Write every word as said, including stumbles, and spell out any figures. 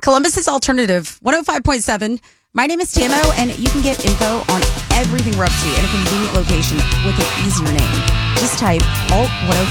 Columbus's Alternative, one oh five point seven. My name is Tamo, and you can get info on everything we're up to in a convenient location with an easier name. Just type alt one oh